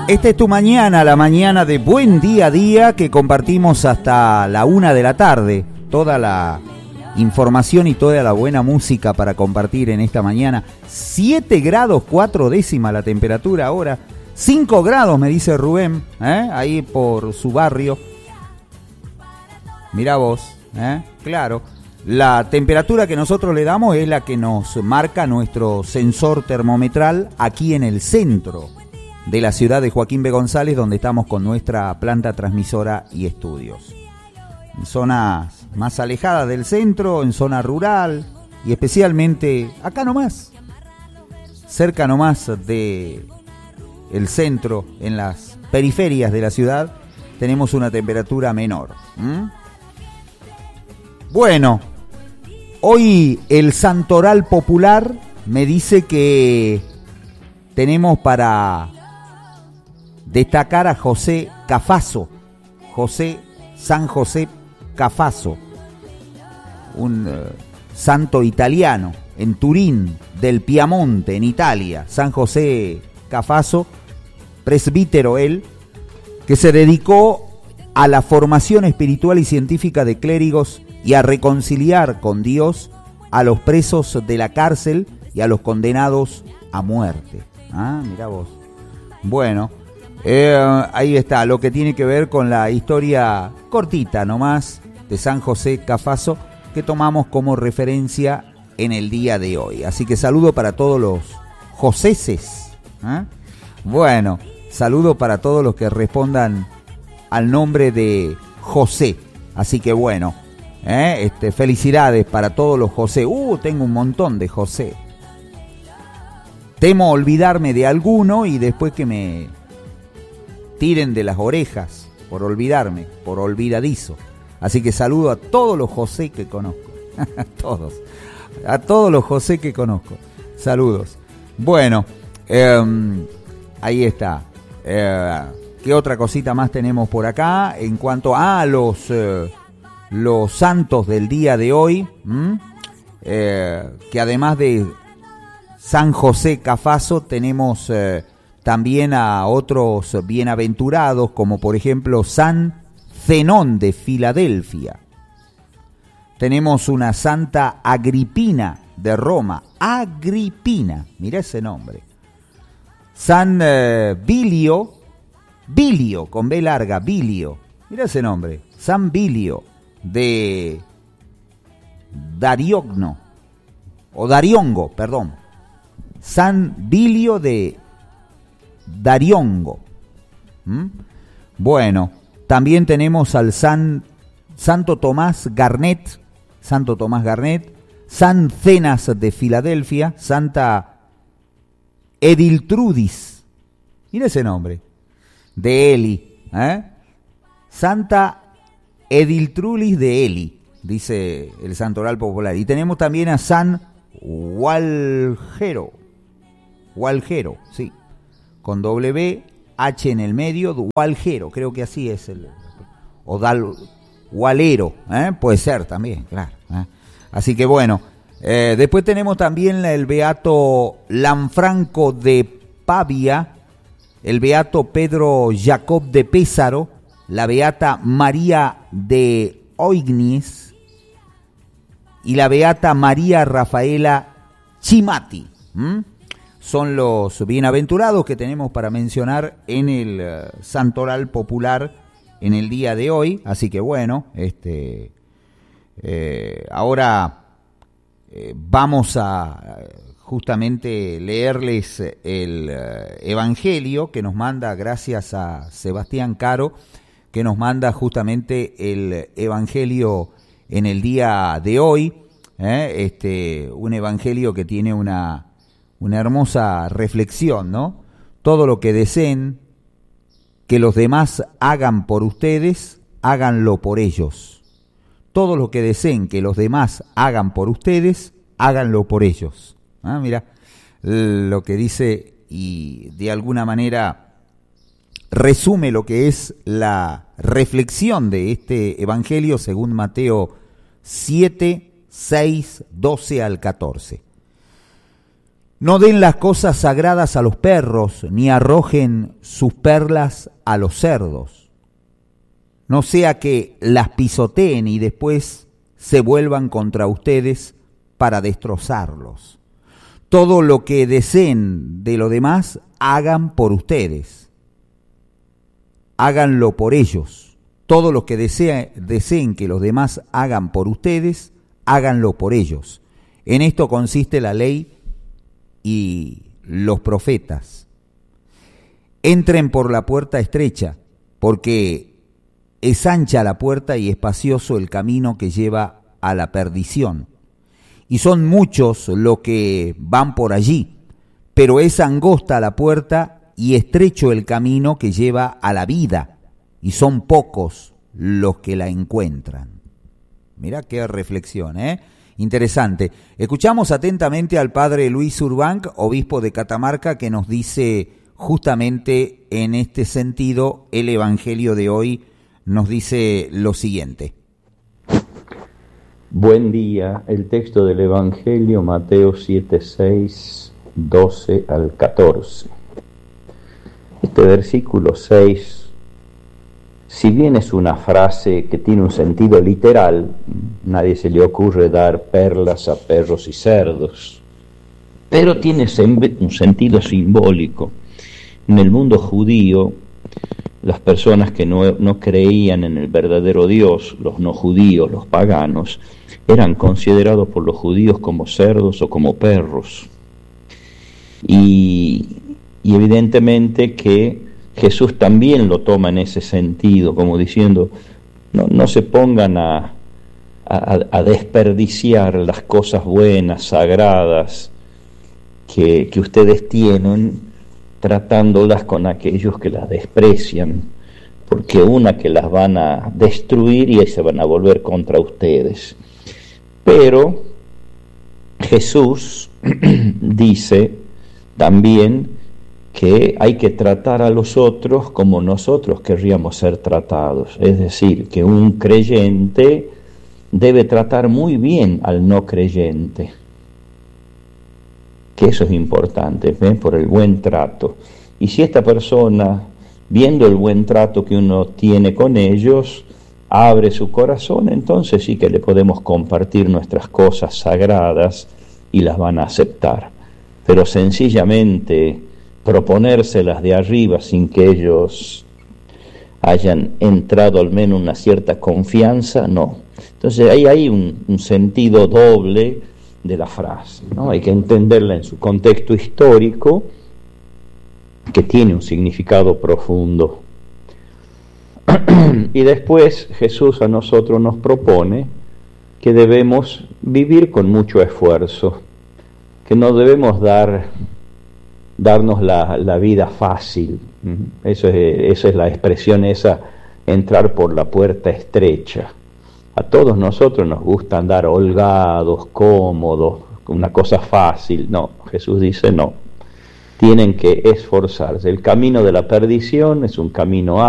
Esta es tu mañana, la mañana de Buen Día a Día, que compartimos hasta la 1 de la tarde. Toda la información y toda la buena música para compartir en esta mañana. 7 grados 4 décimas la temperatura ahora. 5 grados me dice Rubén, ahí por su barrio. Mirá vos, claro. La temperatura que nosotros le damos es la que nos marca nuestro sensor termometral aquí en el centro de la ciudad de Joaquín B. González, donde estamos con nuestra planta transmisora y estudios. En zonas más alejadas del centro, en zona rural y especialmente acá nomás, cerca nomás de el centro, en las periferias de la ciudad, tenemos una temperatura menor. Bueno, hoy el Santoral Popular me dice que tenemos para destacar a José Cafaso, San José Cafaso, un santo italiano en Turín, del Piamonte, en Italia. San José Cafaso, presbítero él, que se dedicó a la formación espiritual y científica de clérigos y a reconciliar con Dios a los presos de la cárcel y a los condenados a muerte. Mirá vos. Bueno, ahí está lo que tiene que ver con la historia cortita nomás de San José Cafaso, que tomamos como referencia en el día de hoy. Así que saludo para todos los joseses. Bueno, saludo para todos los que respondan al nombre de José. Así que bueno, felicidades para todos los José. Tengo un montón de José. Temo olvidarme de alguno y después que me tiren de las orejas por olvidarme, por olvidadizo. Así que saludo a todos los José que conozco. A todos los José que conozco. Saludos. Bueno, ahí está. ¿Qué otra cosita más tenemos por acá? En cuanto a los santos del día de hoy, que además de San José Cafaso tenemos también a otros bienaventurados, como por ejemplo San Zenón de Filadelfia. Tenemos una Santa Agripina de Roma. Agripina, mira ese nombre. San Bilio con B larga, Bilio, mira ese nombre. San Bilio de Dariongo, perdón. San Bilio de Dariongo. Bueno, también tenemos al Santo Tomás Garnet, San Cenas de Filadelfia, Santa Ediltrudis, mira ese nombre, de Eli, Santa Ediltrudis de Eli, dice el Santoral Popular. Y tenemos también a San Gualgero, sí, con W, H en el medio, Gualgero, creo que así es Gualero, puede ser también, claro. Así que bueno, después tenemos también el beato Lanfranco de Pavia, el beato Pedro Jacob de Pésaro, la beata María de Oignies y la beata María Rafaela Chimati. Son los bienaventurados que tenemos para mencionar en el Santoral Popular en el día de hoy. Así que bueno, ahora vamos a justamente leerles el Evangelio que nos manda, gracias a Sebastián Caro, que nos manda justamente el Evangelio en el día de hoy. Un Evangelio que tiene una hermosa reflexión, ¿no? Todo lo que deseen que los demás hagan por ustedes, háganlo por ellos. Todo lo que deseen que los demás hagan por ustedes, háganlo por ellos. Mira lo que dice, y de alguna manera resume lo que es la reflexión de este Evangelio según Mateo 7, 6, 12 al 14. No den las cosas sagradas a los perros, ni arrojen sus perlas a los cerdos. No sea que las pisoteen y después se vuelvan contra ustedes para destrozarlos. Todo lo que deseen de lo demás, hagan por ustedes. Háganlo por ellos. Todo lo que deseen que los demás hagan por ustedes, háganlo por ellos. En esto consiste la ley y los profetas. Entren por la puerta estrecha, porque es ancha la puerta y espacioso el camino que lleva a la perdición. Y son muchos los que van por allí, pero es angosta la puerta y estrecho el camino que lleva a la vida, y son pocos los que la encuentran. Mirá qué reflexión, interesante. Escuchamos atentamente al padre Luis Urbanc, obispo de Catamarca, que nos dice justamente en este sentido el Evangelio de hoy. Nos dice lo siguiente. Buen día. El texto del Evangelio, Mateo 7:6, 12 al 14. Este versículo 6, si bien es una frase que tiene un sentido literal, nadie se le ocurre dar perlas a perros y cerdos, pero tiene un sentido simbólico. En el mundo judío, las personas que no creían en el verdadero Dios, los no judíos, los paganos, eran considerados por los judíos como cerdos o como perros. Y evidentemente que Jesús también lo toma en ese sentido, como diciendo, no se pongan a desperdiciar las cosas buenas, sagradas, que ustedes tienen, tratándolas con aquellos que las desprecian, porque que las van a destruir y ahí se van a volver contra ustedes. Pero Jesús dice también que hay que tratar a los otros como nosotros querríamos ser tratados. Es decir, que un creyente debe tratar muy bien al no creyente. Que eso es importante, por el buen trato. Y si esta persona, viendo el buen trato que uno tiene con ellos, abre su corazón, entonces sí que le podemos compartir nuestras cosas sagradas y las van a aceptar. Pero sencillamente proponérselas de arriba sin que ellos hayan entrado al menos una cierta confianza, no. Entonces ahí hay un sentido doble de la frase, ¿no? Hay que entenderla en su contexto histórico, que tiene un significado profundo. Y después Jesús a nosotros nos propone que debemos vivir con mucho esfuerzo, que no debemos darnos la vida fácil. Esa es la expresión esa, entrar por la puerta estrecha. A todos nosotros nos gusta andar holgados, cómodos, una cosa fácil. No, Jesús dice no. Tienen que esforzarse. El camino de la perdición es un camino